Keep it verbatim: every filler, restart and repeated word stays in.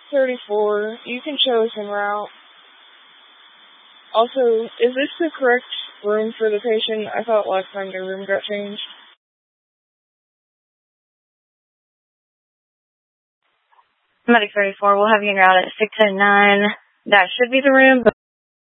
thirty-four. You can choose en route. Also, is this the correct room for the patient? I thought last time the room got changed. Medic thirty-four, we'll have you en route at six oh nine. That should be the room, but